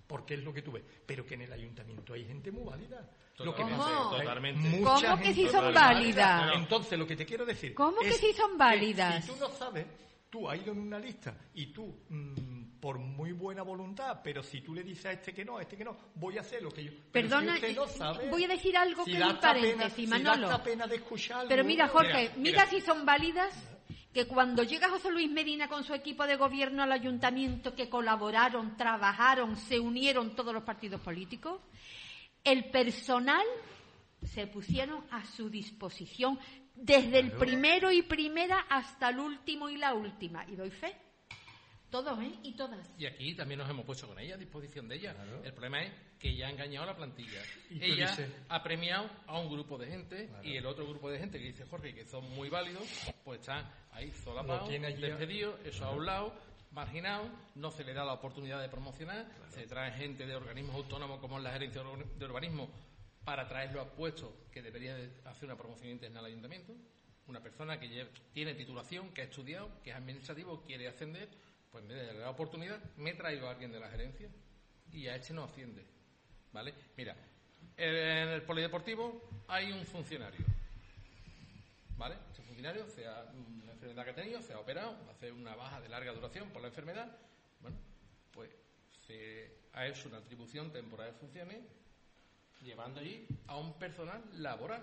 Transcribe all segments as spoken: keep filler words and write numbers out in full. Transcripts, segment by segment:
porque es lo que tú ves, pero que en el ayuntamiento hay gente muy válida. Lo que ¿Cómo? Hace, Totalmente. ¿Cómo que sí son válidas? Entonces, lo que te quiero decir... ¿Cómo es que sí son válidas? Si tú no sabes, tú has ido en una lista y tú, mmm, por muy buena voluntad, pero si tú le dices a este que no, a este que no, voy a hacer lo que yo... Perdona, si no sabe, voy a decir algo si que da es paréntesis, pena, Manolo. Si da pena de escucharlo, pero mira, Jorge, mira, mira, mira si son válidas... que cuando llega José Luis Medina con su equipo de gobierno al ayuntamiento, que colaboraron, trabajaron, se unieron todos los partidos políticos, el personal se pusieron a su disposición desde el primero y primera hasta el último y la última. Y doy fe. Todos, ¿eh? Y todas. Y aquí también nos hemos puesto con ella, a disposición de ella. Claro. El problema es que ella ha engañado a la plantilla. Ella dices... ha premiado a un grupo de gente, claro. Y el otro grupo de gente que dice Jorge que son muy válidos, pues están ahí solapados, despedidos, eso claro. A un lado, marginados, no se le da la oportunidad de promocionar, claro. Se trae gente de organismos autónomos como es la gerencia de urbanismo para traerlo a puestos que debería de hacer una promoción interna al ayuntamiento. Una persona que lleva, tiene titulación, que ha estudiado, que es administrativo, quiere ascender. Pues en vez de darle la oportunidad, me he traído a alguien de la gerencia y a este no asciende, ¿vale? Mira, en el polideportivo hay un funcionario, ¿vale? Ese funcionario, sea una enfermedad que ha tenido, se ha operado, hace una baja de larga duración por la enfermedad, bueno, pues se ha hecho una atribución temporal de funciones llevando allí a un personal laboral.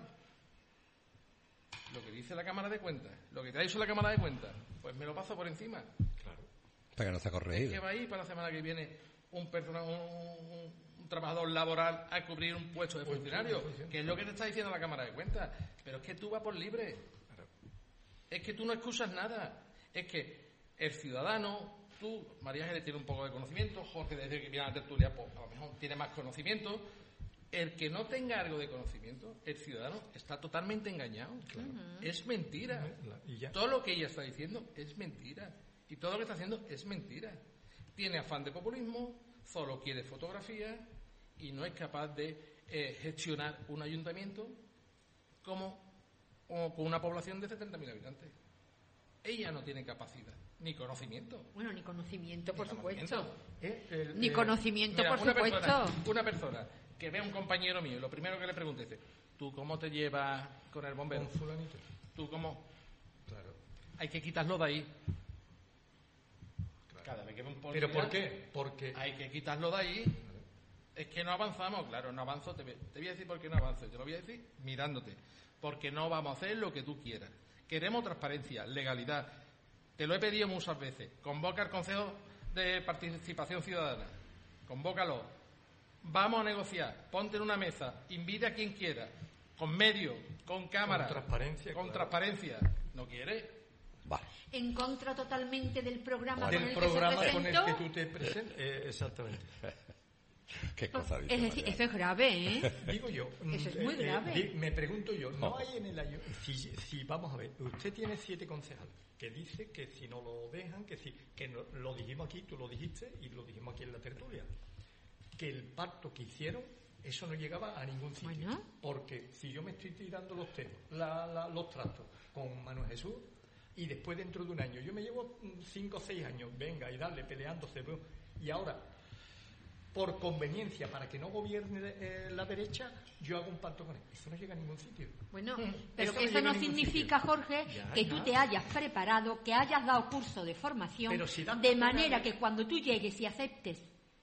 Lo que dice la Cámara de Cuentas, lo que te ha dicho la Cámara de Cuentas, pues me lo paso por encima. Claro. Para que no se ha corregido. ¿Qué va a ir para la semana que viene un personal, un, un, un trabajador laboral a cubrir un puesto de funcionario? Que es lo que te está diciendo la Cámara de Cuentas. Pero es que tú vas por libre. Es que tú no excusas nada. Es que el ciudadano, tú, María Ángeles tiene un poco de conocimiento, Jorge desde que viene a la tertulia, pues a lo mejor tiene más conocimiento. El que no tenga algo de conocimiento, el ciudadano, está totalmente engañado. Claro. Uh-huh. Es mentira. ¿Y ya? Todo lo que ella está diciendo es mentira. Y todo lo que está haciendo es mentira. Tiene afán de populismo, solo quiere fotografía y no es capaz de eh, gestionar un ayuntamiento como, como con una población de setenta mil habitantes. Ella no tiene capacidad, ni conocimiento. Bueno, ni conocimiento, por ni supuesto. Conocimiento. ¿Eh? El, ni eh, conocimiento, mira, por una supuesto. Persona, una persona que ve a un compañero mío, lo primero que le pregunte es, ¿tú cómo te llevas con el bombero? ¿Con fulanito? ¿Tú cómo? Claro. Hay que quitarlo de ahí. Cada vez que un ¿Pero por qué? Porque hay que quitarlo de ahí. Es que no avanzamos, claro, no avanzo. Te, te voy a decir por qué no avanzo. Te lo voy a decir mirándote. Porque no vamos a hacer lo que tú quieras. Queremos transparencia, legalidad. Te lo he pedido muchas veces. Convoca al Consejo de Participación Ciudadana. Convócalo. Vamos a negociar. Ponte en una mesa. Invita a quien quiera. Con medios, con cámaras. Con transparencia. Con claro. transparencia. ¿No quiere? Vale. En contra totalmente del programa del con el programa que se con el presentó. que tú te presentas. Eh, exactamente. Qué cosa dice, es decir, eso es grave, ¿eh? Digo yo. Eso es muy eh, grave. Eh, me pregunto yo, ¿no oh. hay en el año... Si, si, vamos a ver, usted tiene siete concejales que dice que si no lo dejan, que si... Que no, lo dijimos aquí, tú lo dijiste y lo dijimos aquí en la tertulia. Que el pacto que hicieron, eso no llegaba a ningún sitio. Bueno. Porque si yo me estoy tirando los temas, la, la, los trastos con Manuel Jesús... Y después, dentro de un año, yo me llevo cinco o seis años, venga, y darle, peleándose. Y ahora, por conveniencia, para que no gobierne eh, la derecha, yo hago un pacto con él. Eso no llega a ningún sitio. Bueno, pero eso que no eso no sitio. significa, Jorge, ya, que tú ya. te hayas preparado, que hayas dado curso de formación, si de manera que cuando tú llegues y aceptes,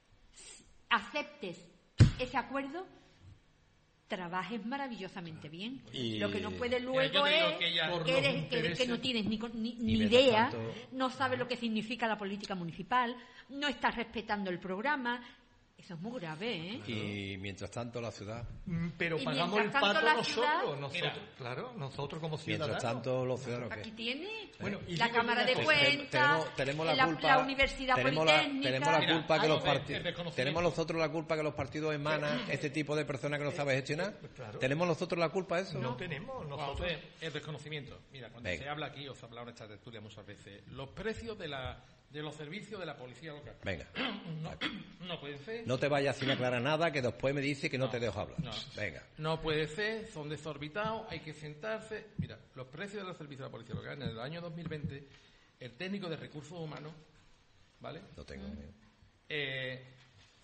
aceptes ese acuerdo, trabajes maravillosamente bien. Y lo que no puede luego es que, ella, que, eres, que, que no tienes ni, ni, ni y idea, tanto... no sabes lo que significa la política municipal, no estás respetando el programa. Eso es muy grave, ¿eh? Y mientras tanto la ciudad... Pero y pagamos el tanto, pato nosotros, ciudad... nosotros Mira, claro, nosotros como ciudadanos. Mientras tanto los ciudadanos... Aquí tiene bueno, y la Cámara de Cuentas, tenemos, tenemos la, la, culpa, la Universidad tenemos Politécnica... La, tenemos la culpa Mira, que los de, partidos... Tenemos nosotros la culpa que los partidos emanan este tipo de personas que no saben gestionar. Claro. ¿Tenemos nosotros la culpa de eso? No, No, no tenemos. Nosotros... Nosotros... El desconocimiento. Mira, cuando Venga. se habla aquí, os he hablado en esta tertulia muchas veces, los precios de la de los servicios de la policía local. Venga. No, no pueden ser. No te vayas sin aclarar nada, que después me dice que no, no te dejo hablar. No. Venga. No puede ser, son desorbitados, hay que sentarse. Mira, los precios de los servicios de la policía local en el año dos mil veinte, el técnico de recursos humanos, ¿vale? No tengo. Eh,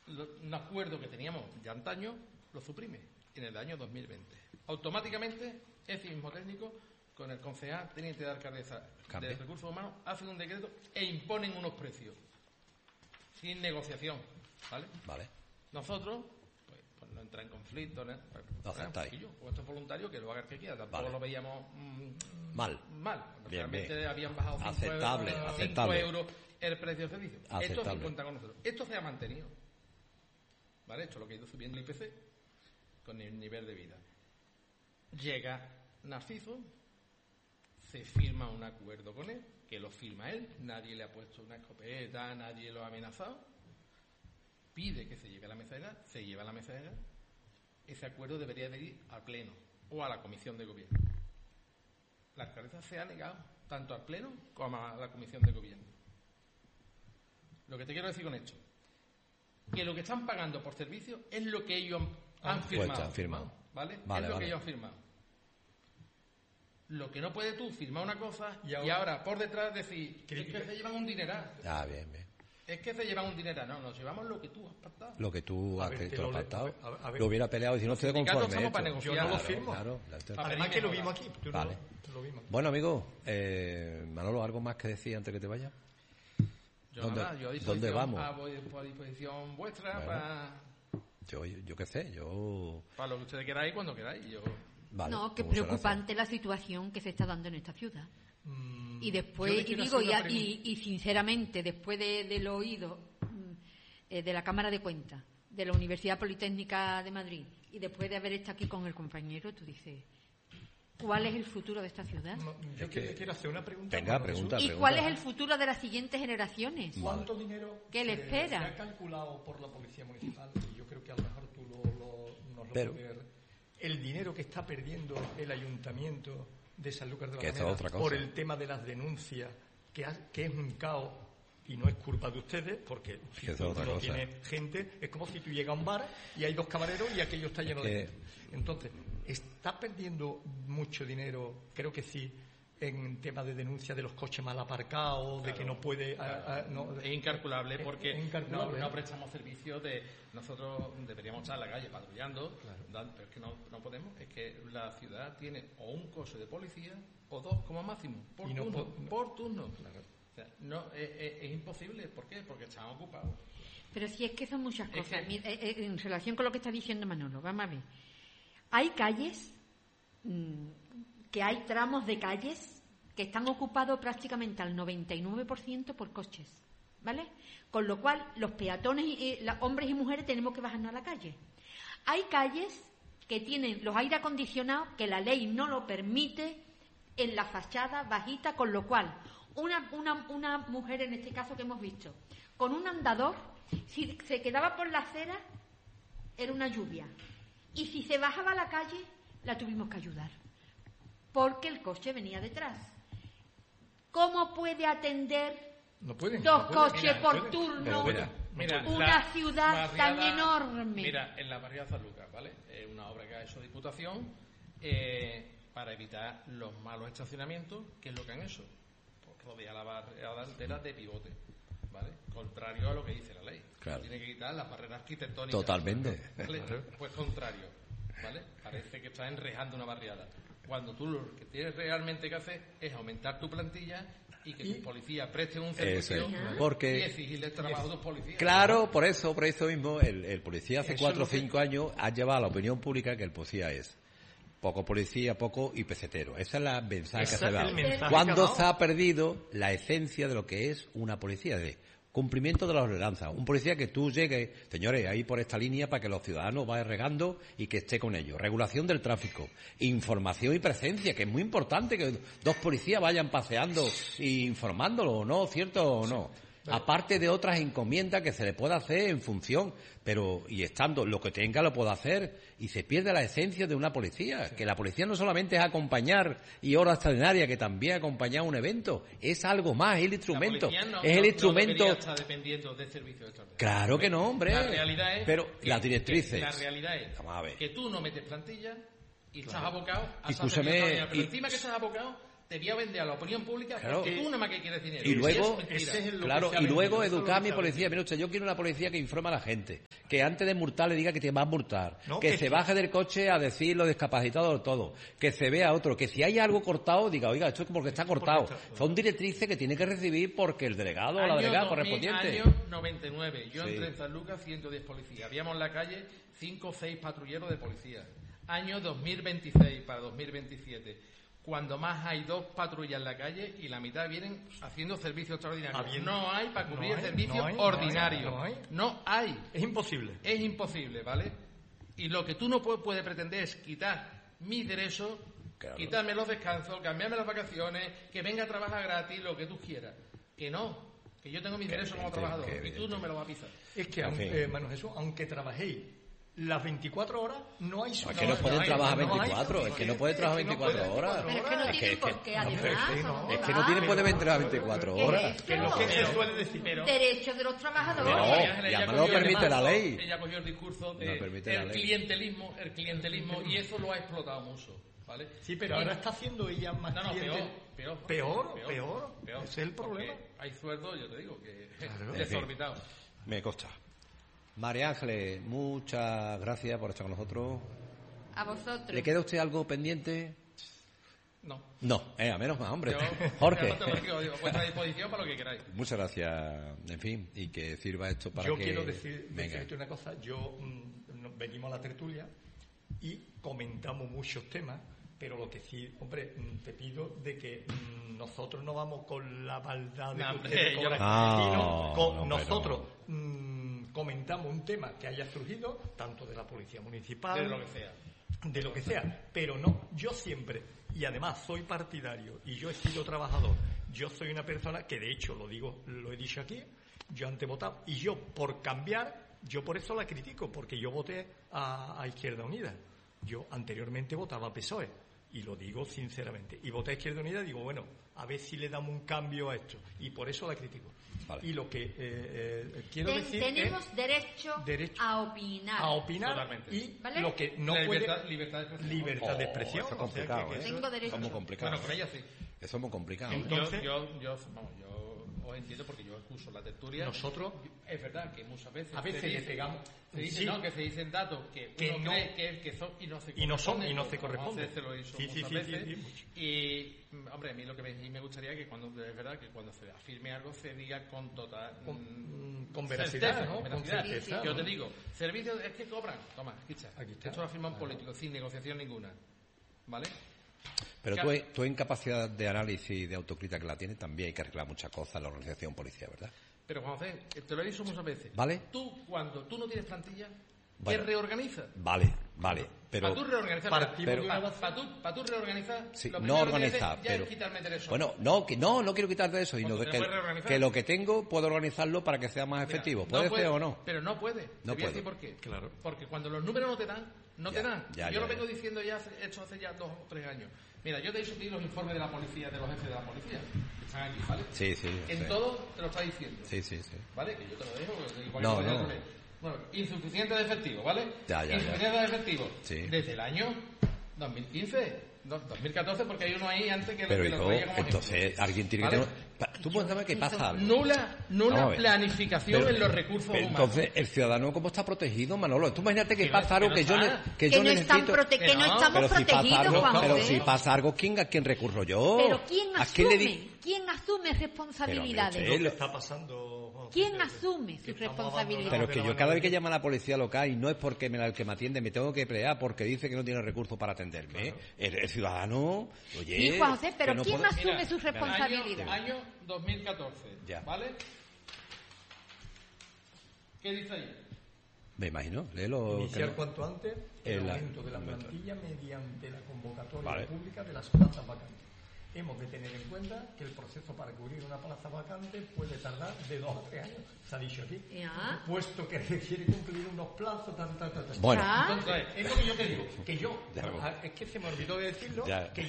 un acuerdo que teníamos ya antaño, lo suprime en el año dos mil veinte. Automáticamente, ese mismo técnico, con el concejal, teniente de alcaldesa de Recursos Humanos, hacen un decreto e imponen unos precios, sin negociación, ¿vale? Vale. Nosotros, pues, pues no entra en conflicto, ¿no? Pues, no aceptáis. O esto es voluntario, que lo haga el que quiera. Tampoco vale. lo veíamos mmm, mal. Mal. Bien, Realmente bien. habían bajado cinco aceptable, euros, aceptable. cinco euros el precio de servicio. Aceptable. Esto se cuenta con nosotros. Esto se ha mantenido. ¿Vale? Esto es lo que ha ido subiendo el I P C con el nivel de vida. Llega Narciso, se firma un acuerdo con él, que lo firma él, nadie le ha puesto una escopeta, nadie lo ha amenazado, pide que se lleve a la mesa de edad, se lleva a la mesa de edad, ese acuerdo debería de ir al Pleno o a la Comisión de Gobierno. La alcaldesa se ha negado tanto al Pleno como a la Comisión de Gobierno. Lo que te quiero decir con esto, que lo que están pagando por servicio es lo que ellos han, han firmado, han firmado. ¿vale? Vale, es lo vale. que ellos han firmado. Lo que no puedes tú firmar una cosa y ahora, y ahora por detrás decir que es que se llevan un dineral. Ah, bien, bien. Es que se llevan un dineral. No, nos llevamos lo que tú has pactado. Lo que tú A has ver, escrito, que lo has le- pactado. a ver, a ver. Lo hubiera peleado y si no estoy sindicatos conforme. estamos para esto. negociar. Yo no lo Claro, firmo. claro, la- esto- A ver, Además dime que lo ahora. vimos aquí. Tú Vale. no, lo vimos. Bueno, amigo, eh, Manolo, ¿algo más que decir antes que te vayas? Yo ¿Dónde- nada, yo a dónde disposición- vamos? A, voy- a disposición vuestra Bueno. para, Yo, yo qué sé, yo... para lo que ustedes queráis cuando queráis. Yo, Vale, no, que pues muchas preocupante la situación que se está dando en esta ciudad. Mm, Y yo después, le y quiero digo, hacer y, una a- pregunta. y, y sinceramente, después de, del oído mm, eh, de la Cámara de Cuentas, de la Universidad Politécnica de Madrid, y después de haber estado aquí con el compañero, tú dices, ¿cuál es el futuro de esta ciudad? No, yo Es que- que- quiero hacer una pregunta. Venga, Manuel pregunta, Jesús. ¿Y cuál es el futuro de las siguientes generaciones? ¿Cuánto dinero ¿Qué le se- espera? se ha calculado por la Policía Municipal? Y yo creo que a lo mejor tú lo, lo, nos lo Pero- puedes ver. El dinero que está perdiendo el Ayuntamiento de Sanlúcar de la Que esta Gomera es otra cosa. por el tema de las denuncias, que, ha- que es un caos y no es culpa de ustedes, porque si Que esta es tú otra no cosa. tienes gente, es como si tú llegas a un bar y hay dos camareros y aquello está lleno de Que- gente. Entonces, ¿está perdiendo mucho dinero? Creo que sí, en temas de denuncia de los coches mal aparcados, de que no puede... a- a- no- es incalculable porque es incalculable. No, no prestamos servicios de... Nosotros deberíamos estar en la calle patrullando, dan- pero es que no, no podemos. Es que la ciudad tiene o un coche de policía o dos como máximo, por Y no turno. po- por turno. O sea, no, es, es- es imposible. ¿Por qué? Porque están ocupados. Pero si es que son muchas Es cosas. que- Mira, eh, eh, en relación con lo que está diciendo Manolo, vamos a ver. Hay calles, mm, que hay tramos de calles que están ocupados prácticamente al noventa y nueve por ciento por coches, ¿vale? Con lo cual, los peatones, y, y la- hombres y mujeres, tenemos que bajarnos a la calle. Hay calles que tienen los aire acondicionados que la ley no lo permite en la fachada bajita, con lo cual, una, una, una mujer, en este caso que hemos visto, con un andador, si se quedaba por la acera, era una lluvia. Y si se bajaba a la calle, la tuvimos que ayudar, porque el coche venía detrás. ¿Cómo puede atender No pueden. dos no pueden. coches Mira, por pueden. turno Pero mira, Mira, una la ciudad tan barriada- enorme? Mira, en la barriada de San Lucas, ¿vale? Es una obra que ha hecho Diputación eh, para evitar los malos estacionamientos, que es lo que han hecho. Pues rodea la barriada entera de pivote, ¿vale? Contrario a lo que dice la ley. Claro. Tiene que quitar las barreras arquitectónicas. Totalmente. ¿Vale? Pues contrario, ¿vale? Parece que está enrejando una barriada. Cuando tú lo que tienes realmente que hacer es aumentar tu plantilla y que Y- tus policías presten un Eso servicio es. Porque- y exigirle trabajo a tus policías. Claro, por eso, por eso mismo, el, el policía hace Eso cuatro o es lo que- cinco años ha llevado a la opinión pública que el policía es poco policía, poco y pesetero. Esa es la mensaje que Ese se ha es dado. el mensaje Cuando que ha dado. se ha perdido la esencia de lo que es una policía, de cumplimiento de la ordenanza. Un policía que tú llegues, señores, ahí por esta línea para que los ciudadanos vayan regando y que esté con ellos. Regulación del tráfico, información y presencia, que es muy importante que dos policías vayan paseando e informándolo, ¿no? ¿Cierto o no? Aparte de otras encomiendas que se le puede hacer en función, pero y estando lo que tenga lo puede hacer y se pierde la esencia de una policía, que la policía no solamente es acompañar y hora extraordinaria, que también acompañar un evento, es algo más, es el instrumento, La policía no- es el no- instrumento. No debería estar dependiendo de servicios extraordinarios. Claro que no, hombre. La realidad es pero que- las directrices. que la realidad es Vamos a ver. que tú no metes plantilla y estás abocado a Escúchame, hacer servicio extraordinario. Pero y- encima que estás abocado te voy a vender a la opinión pública claro. porque tú nada más que quieres dinero. Y luego, es es claro, y luego educar a mi policía. Mira usted, yo quiero una policía que informe a la gente, que antes de multar le diga que te va a multar, no, que, que se sí. baje del coche a decir los discapacitados todo, que se vea otro, que si hay algo cortado diga, oiga, esto es porque está cortado. Porque está... Son directrices que tiene que recibir porque el delegado o la delegada correspondiente. Año noventa y nueve, yo sí. entré en San Lucas, ciento diez policías. Habíamos en la calle cinco o seis patrulleros de policía. Año dos mil veintiséis para dos mil veintisiete. Cuando más hay dos patrullas en la calle y la mitad vienen haciendo servicio extraordinario. Habiendo, no hay para cubrir no hay, servicio no hay, ordinario. No hay, no, hay. no hay. Es imposible. Es imposible, ¿vale? Y lo que tú no puedes, puedes pretender es quitar mis derechos, claro. quitarme los descansos, cambiarme las vacaciones, que venga a trabajar gratis, lo que tú quieras. Que no, que yo tengo mis derechos como trabajador y tú no me lo vas a pisar. Es que, aunque, eh, Manuel Jesús, aunque trabajéis las veinticuatro horas, no hay... No, es que no, no pueden no trabajar no veinticuatro, es que no pueden trabajar veinticuatro horas. Pero es que no tienen por qué, además. Es que no tienen por qué entrar veinticuatro horas. Que es lo que se suele decir. Derechos de los trabajadores. No, ya me lo permite la ley. Ella cogió el discurso del clientelismo, el clientelismo, y eso lo ha explotado mucho. ¿Vale? Sí, pero ahora está haciendo ella más no, no, cliente. Peor, peor, peor, peor, peor, peor. Ese es el problema. Hay sueldos, yo te digo, que claro. desorbitados. Me consta. María Ángeles, muchas gracias por estar con nosotros. A vosotros. ¿Le queda a usted algo pendiente? No. No, eh, a menos más, hombre. Yo, Jorge. Yo te lo digo, a vuestra disposición para lo que queráis. Muchas gracias, en fin, y que sirva esto para yo que... Yo quiero decir, decirte una cosa. Yo mmm, venimos a la tertulia y comentamos muchos temas, pero lo que sí, hombre, te pido de que mmm, nosotros no vamos con la maldad de, no, de, de cobrar, no, sino con no, nosotros no. mmm, comentamos un tema que haya surgido, tanto de la policía municipal, de lo que sea, de lo que sea, pero no, yo siempre, y además soy partidario y yo he sido trabajador, yo soy una persona que de hecho lo digo, lo he dicho aquí, yo antes votaba y yo por cambiar, yo por eso la critico, porque yo voté a, a Izquierda Unida, yo anteriormente votaba a P S O E. Y lo digo sinceramente. Y voté a Izquierda Unida y digo, bueno, a ver si le damos un cambio a esto. Y por eso la critico. Vale. Y lo que eh, eh, quiero Ten, decir tenemos es... derecho, derecho a opinar. A opinar. Totalmente. Y ¿vale? lo que no la libertad, puede... Libertad de expresión. Libertad de expresión. Oh, eso es complicado, o sea, que, ¿eh? Tengo derecho. Es muy complicado. Bueno, con ella sí. Eso es muy complicado. Entonces, yo, yo, yo, vamos, yo os entiendo porque yo escucho la tertulia. Nosotros... Es verdad que muchas veces... A veces le pegamos... Se dice, sí, no, que se dicen datos que, que uno no, cree que, que son y no se y no son y no se corresponden. corresponden. Se lo hizo sí, sí, muchas sí, veces. sí, sí, y, hombre, a mí lo que me, me gustaría que cuando, es verdad, que cuando se afirme algo se diga con total... Con, con veracidad, certeza, ¿no? Con veracidad. Con certeza, yo ¿no? te digo, servicios es que cobran. Toma, escucha. Aquí está. Esto lo afirma un claro. político, sin negociación ninguna. ¿Vale? Pero tú, tú en capacidad de análisis y de autocrítica que la tienes, también hay que arreglar muchas cosas en la organización policial, ¿verdad? Pero vamos a ver, te lo he dicho muchas veces. ¿Vale? Tú, cuando tú no tienes plantilla, bueno, te reorganizas. Vale, vale. Pero, para tú reorganizar, pero, para, para, tú, para tú reorganizar, sí, lo no organizar, que pero es quitarme derechos. Bueno, no, que no, no quiero quitarte de eso, sino Porque que, que lo que tengo puedo organizarlo para que sea más Mira, efectivo. No ¿Puede puede, ser o no? Pero no puede. No te voy a puede. decir por qué. Claro. Porque cuando los números no te dan, no ya, te dan. Ya, yo ya, lo vengo ya. diciendo ya, hace, hecho hace ya dos o tres años. Mira, yo te he dicho los informes de la policía, de los jefes de la policía, que están aquí, ¿vale? Sí, sí. En sí. todo te lo está diciendo. Sí, sí, sí. ¿Vale? Que yo te lo dejo. Porque No, no. Bueno, insuficiente de efectivo, ¿vale? Ya, ya, insuficiente ya. de efectivo. Sí. Desde el año dos mil quince, dos mil catorce, porque hay uno ahí antes que... Pero que hijo, lo como entonces ejemplo. alguien tiene ¿Vale? que tener... Tú puedes saber qué pasa algo. Nula, nula Vamos a ver. planificación Pero- en los recursos pero humanos. entonces, ¿el ciudadano cómo está protegido, Manolo? Tú imagínate que Que pasa no- algo que que, no yo, ne- está. que Que yo no, están necesito... prote- que no No, estamos Pero si, pasa protegidos, algo, Juan pero José. si pasa algo, ¿quién, ¿a quién recurro yo? Pero ¿quién ¿A quién le di- asume? ¿Quién asume responsabilidades? Pero, Lo hombre, que está pasando... Juan ¿Quién José, asume que sus estamos responsabilidades? Pero abandonados es de que la yo cada vez que mano llama a la policía local y no es porque me la, el que me atiende me tengo que pelear porque dice que no tiene recursos para atenderme. El, el ciudadano, oye... Sí, Juan José, pero que no ¿quién puedo- asume Mira, sus responsabilidades? Año, año dos mil catorce, Ya. ¿vale? ¿Qué dice ahí? Me imagino, léelo. Iniciar que no- cuanto antes el El- aumento de la plantilla mediante la convocatoria Vale. pública de las plazas vacantes. Hemos de tener en cuenta que el proceso para cubrir una plaza vacante puede tardar de dos a tres años, se ha dicho aquí, Ya. puesto que requiere cumplir unos plazos, tan, tan, tan, tan. Bueno, Ah. Entonces, es lo que yo te digo, que yo, Ya, bueno. ah, es que se me olvidó de decirlo, Ya. que yo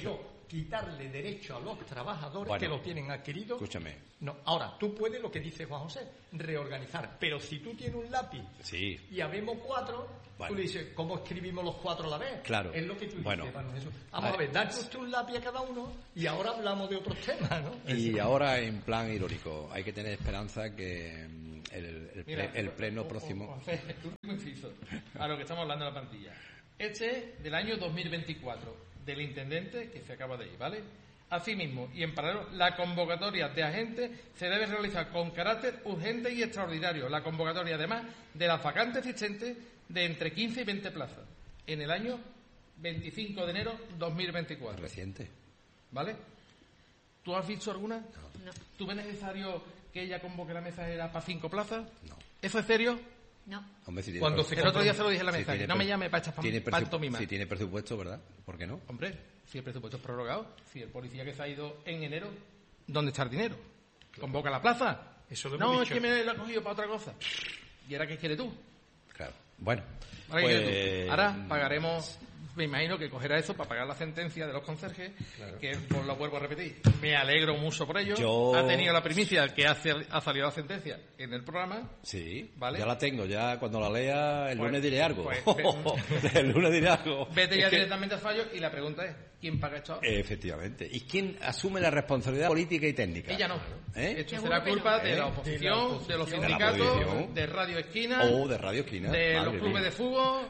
quitarle derecho a los trabajadores bueno, que lo tienen adquirido. Escúchame. No, ahora, tú puedes, lo que dice Juan José, reorganizar. Pero si tú tienes un lápiz sí. y habemos cuatro, bueno. tú le dices, ¿cómo escribimos los cuatro a la vez? Claro. Es lo que tú dices, bueno. Manuel Jesús. Vamos a, a ver, darle usted un lápiz a cada uno y ahora hablamos de otros temas, ¿no? Y ahora, en plan irónico, hay que tener esperanza que el, el, Mira, el pleno o, próximo... O, o, el último inciso, a lo que estamos hablando de la plantilla. Este es del año dos mil veinticuatro, del intendente que se acaba de ir, ¿vale? Asimismo, y en paralelo, la convocatoria de agentes se debe realizar con carácter urgente y extraordinario. La convocatoria, además, de las vacantes existentes de entre quince y veinte plazas en el año veinticinco de enero dos mil veinticuatro. Reciente. ¿Vale? ¿Tú has visto alguna? No. No. ¿Tú ves necesario que ella convoque la mesa era para cinco plazas? No. ¿Eso es serio? No. Hombre, si Cuando tiene, el otro día se lo dije en la mesa, si que no me llame para echar pantomima. Si tiene presupuesto, ¿verdad? ¿Por qué no? Hombre, si el presupuesto es prorrogado, si el policía que se ha ido en enero, ¿dónde está el dinero? Claro. ¿Convoca la plaza? Eso lo no, hemos es dicho. que me lo ha cogido para otra cosa. ¿Y ahora qué quieres tú? Claro. Bueno, ¿Ahora, pues... ahora pagaremos... Me imagino que cogerá eso para pagar la sentencia de los conserjes, claro. que pues, lo vuelvo a repetir. Me alegro mucho por ello. Yo... Ha tenido la primicia que ha, ha salido la sentencia en el programa. Sí, ¿vale? Ya la tengo. Ya cuando la lea, el pues, lunes diré algo. Pues, el lunes diré algo. Vete ya es directamente que... al fallo y la pregunta es, ¿quién paga esto ahora? Efectivamente. ¿Y quién asume la responsabilidad política y técnica? Ella no. ¿Eh? Esto será culpa no. de, ¿Eh? la oposición, de la oposición, de los de sindicatos, de Radio Esquina. O de Radio Esquina. De Madre los clubes mía. de fútbol.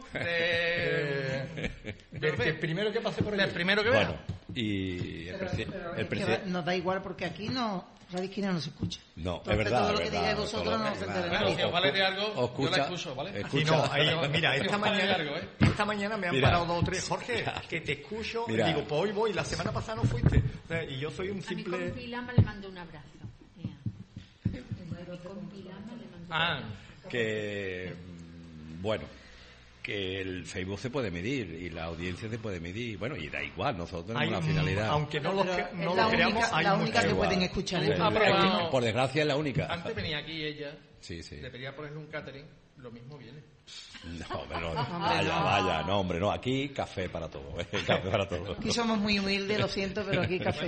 De... Del que primero que pase por Del allí. primero que Bueno, vea. y el, Pero, presi- pero el es que presidente... va- nos da igual porque aquí no, Radio Esquina no se escucha. No, Entonces, es verdad. todo lo es que verdad, digáis vosotros todo lo- no se entera Bueno, nadie. si os vale de algo, O yo escucha- la escucho, ¿vale? escucha- Aquí no, ahí- mira, esta Vale de mañana, algo, ¿eh? esta mañana me han Mira. parado dos o tres, Jorge, que te escucho, Mira. digo, pues hoy voy, la semana pasada no fuiste. O sea, y yo soy un A mi simple... compilama le mando un abrazo. Mira. A mi compilama le mando un Ah, abrazo. que mm, bueno, que el Facebook se puede medir y la audiencia se puede medir, bueno, y da igual, nosotros tenemos Hay una un- finalidad. aunque no lo, Pero que- es no la lo creamos, única, hay la mucho única que igual. pueden escuchar. Tú ¿eh? has Es probado- que, por desgracia es la única. antes venía aquí ella, Sí, sí. debería ponerle un catering, lo mismo viene. No, pero no, vaya, vaya, no, hombre, no, aquí café para todo, eh, café para todo. Aquí somos muy humildes, lo siento, pero aquí café.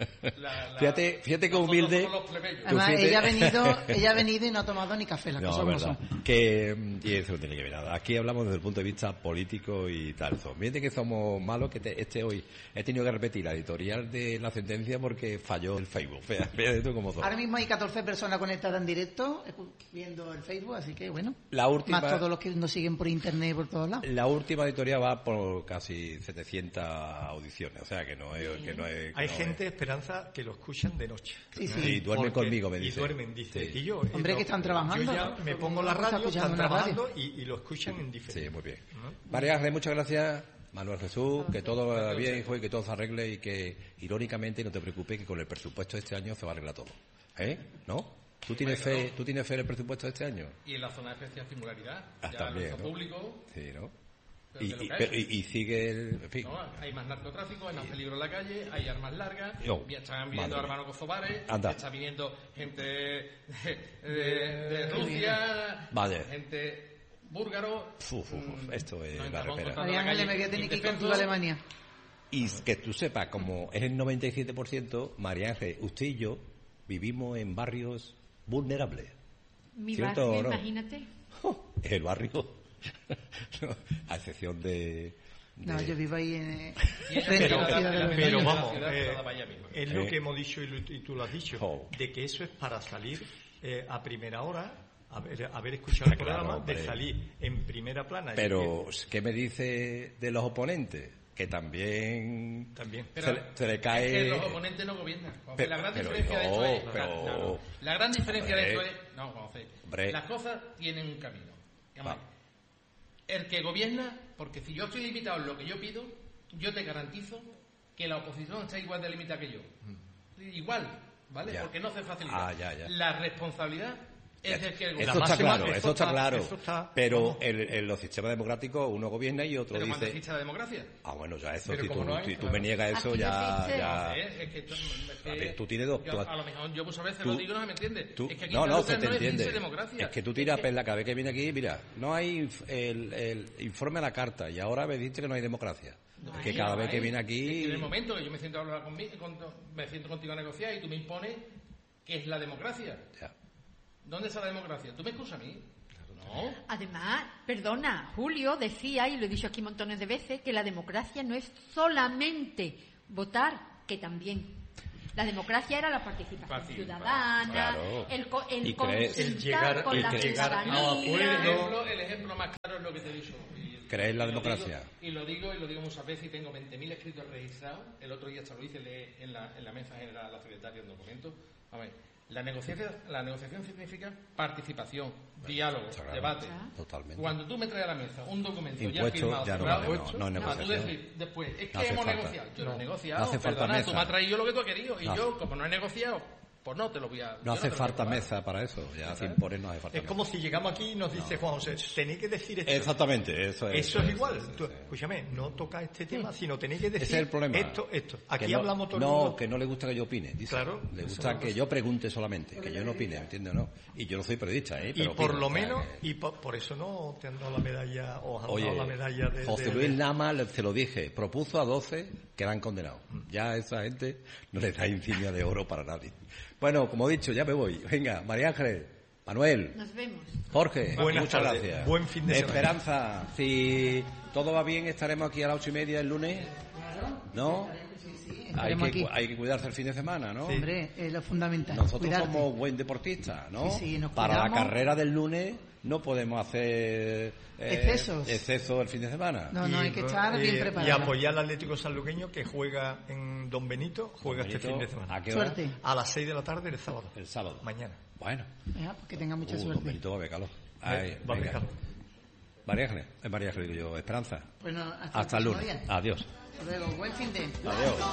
La- la- Fíjate, fíjate que nosotros humilde. somos los plebeyos. Tú Además, fíjate- ella ha venido, ella ha venido y no ha tomado ni café, las No, cosas como verdad. son. Que, y eso no tiene que ver nada. Aquí hablamos desde el punto de vista político y tal. Fíjate que somos malos, que te- este hoy he tenido que repetir la editorial de la sentencia porque falló el Facebook. Fíjate, fíjate tú cómo son. Ahora mismo hay catorce personas conectadas en directo, escu- viendo el Facebook, así que bueno. La última, Más todos los que nos siguen por internet y por todos lados. la última editorial va por casi setecientas audiciones, o sea que no es... Que no es que Hay no gente, Esperanza, que lo escuchan de noche. Sí, sí. Y duermen Porque- conmigo, me dice. Y duermen, dice. Sí. Y yo, Hombre, eh, que están trabajando, Yo ya ¿no? me pongo la Está radio, escuchando están una radio. trabajando y, y lo escuchan en diferente. Sí, muy bien. María Ángeles, muchas gracias. Manuel Jesús, que todo vaya bien, hijo, y que todo se arregle y que, irónicamente, no te preocupes, que con el presupuesto de este año se va a arreglar todo. ¿Eh? ¿No? ¿Tú tienes fe, ¿tú tienes fe en el presupuesto de este año? Y en la zona de especial singularidad, Ah, ya también, lo hizo ¿no? público. Sí, ¿no? Pero Y, de lo y- que hay. pero- y- y sigue el... En fin. No, hay más narcotráfico, hay más peligro en la calle, hay armas largas, Yo, ya están viniendo madre hermanos kosovares, Anda. está viniendo gente de, de- de Rusia, Vale. gente búlgaro. Fu, fu, fu, mm, esto es nos la estamos repera. encontrando María en la Ángeles, me calle voy a tener que ir indefensos. contigo a Alemania. Y que tú sepas, como es el noventa y siete por ciento, María Ángeles, usted y yo vivimos en barrios vulnerables. Mi ¿Cierto barrio, o no? imagínate. Es el barrio, a excepción de... de- No, yo vivo ahí en, eh, Sí, frente Pero, a la ciudad de la los pero ciudad, vamos, la ciudad, eh, la valla misma. es Eh. lo que hemos dicho y, lo- y tú lo has dicho, Oh. de que eso es para salir eh, a primera hora, haber, haber escuchado el Ah, claro, programa, hombre. de salir en primera plana. y Pero, ¿qué me dice de los oponentes? Que también... También. se, le- se le es cae... que los oponentes no gobiernan. Juanfe. Pero- la gran pero diferencia de no, esto es... pero- no, no. La gran diferencia de esto Hombre. es... No, Juanfe. Hombre. Las cosas tienen un camino. Digamos, Va. el que gobierna, porque si yo estoy limitado en lo que yo pido, yo te garantizo que la oposición está igual de limitada que yo. Igual, ¿vale? Ya. Porque no se facilita. Ah, ya, ya. La responsabilidad es del que el Eso gobierna. La está máxima- claro, eso eso está está- claro. eso está- Pero vamos. en, en los sistemas democráticos uno gobierna y otro Pero cuando dice... existe la democracia. Ah, bueno, ya eso, Pero si, como tú, no hay, si tú claro. me niegas eso, Aquí no ya... existe. ya... Eh, es que esto- es que A ver, tú tienes dos- yo- tú- a lo mejor yo muchas veces tú- lo digo y no se me entiende. Tú- es que aquí no, en no, Andalucía se te no existe entiende. democracia. Es que tú tiras la cada vez que viene aquí, mira, no hay inf- el, el informe a la carta y ahora me dices que no hay democracia. No, que ahí, cada no, vez que ahí. viene aquí... En el momento que yo me siento a hablar conmigo, con, me siento contigo a negociar y tú me impones qué es la democracia. Ya. ¿Dónde está la democracia? ¿Tú me excusas a mí? No. Además, perdona, Julio decía, y lo he dicho aquí montones de veces, que la democracia no es solamente votar, que también. La democracia era la participación Participa, ciudadana, claro. el, co- el Y creer- consultar el llegar- con el la llegar a ciudadanía. acuerdos. El ejemplo, el ejemplo más claro es lo que te he dicho. Y, Creer en la y lo democracia. digo- y lo digo y lo digo muchas veces y tengo veinte mil escritos registrados. El otro día hasta lo hice le- en la, en la mesa general a la secretaria un documento. A ver, la negociación, la negociación significa participación, diálogo, Está claro. debate. Totalmente. Cuando tú me traes a la mesa un documento Impuesto, ya firmado, ya no cerrado, vale, no, no es a tú negociación. decir después, es que No hace hemos falta. negociado. Yo No. no he negociado, No hace falta perdona, mesa. tú me has traído lo que tú has querido y No. yo, como no he negociado, pues no te lo voy a... yo No hace te lo voy a falta cobrar. mesa para eso. Ya sin poner no hace falta Es mesa. como si llegamos aquí y nos dice Juan José, tenéis que decir esto. Exactamente, eso es. Eso es igual. sí, Tú, sí. escúchame, no toca este tema, sino tenéis que decir Ese es el problema. esto, esto. Aquí Que no, hablamos todo el No, mundo. que no le gusta que yo opine. Dice. Claro, Le eso gusta es que una yo pregunte solamente, que yo no opine, ¿entiendes o no? Y yo no soy periodista, ¿eh? Y Pero por opino, lo o sea, menos, que- y por, por eso no te han dado la medalla, o han Oye, dado la medalla de... José de- Luis de- Lama, le- se lo dije, propuso a doce que eran condenados. Ya a esa gente no le da insignia de oro para nadie. Bueno, como he dicho, ya me voy. Venga, María Ángeles, Manuel, Nos vemos. Jorge, Buenas muchas tardes, gracias. buen fin de semana. Esperanza, si todo va bien, estaremos aquí a las ocho y media el lunes. ¿No? Hay Estaremos que, aquí. cu- hay que cuidarse el fin de semana, ¿no? Hombre, es lo fundamental. Nosotros cuidarte. somos buen deportistas, ¿no? Sí, sí, nos Para la cuidamos. carrera del lunes no podemos hacer eh, Excesos. exceso el fin de semana. No, no, hay que estar eh, bien Y preparado. apoyar al Atlético Sanluqueño, que juega en Don Benito, juega este Benito, fin de semana. ¿a qué hora? Suerte. A las seis de la tarde del sábado. El sábado. Mañana. Bueno. Venga, pues que tenga mucha Uh, suerte. Don Benito va a ver calor. Ay, Va a venga. pecar. María Ángeles, es María Ángeles, digo yo, Esperanza. Bueno, hasta, Hasta el próximo lunes. día. Adiós. Hasta luego. Buen fin de... Adiós.